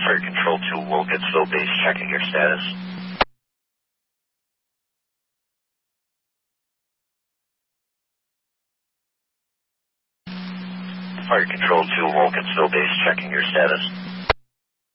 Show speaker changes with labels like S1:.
S1: Fire Control 2 Wolcott Base checking your status. Fire Control 2 Wolcott Base checking your status.